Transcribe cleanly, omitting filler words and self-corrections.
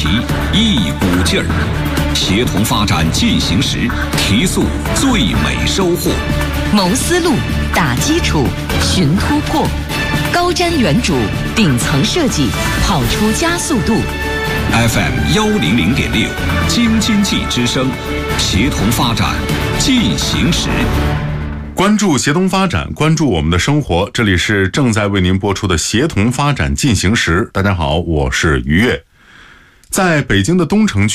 题一股劲儿，协同发展进行时，提速最美收获。 谋思路，打基础，寻突破，高瞻远瞩，顶层设计，跑出加速度。 FM100.6，京津冀之声，协同发展进行时。 关注协同发展，关注我们的生活。这里是正在为您播出的协同发展进行时。大家好，我是于越。在北京的东城区